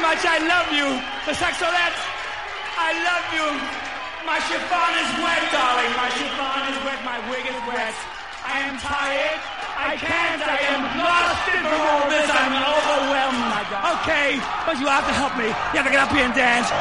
much. I love you. The Saxolettes, I love you. My chiffon is wet, darling. My chiffon is wet. My wig is wet. I am tired. I can't. I am exhausted from all this. I'm overwhelmed. Okay, but you have to help me. You have to get up here and dance.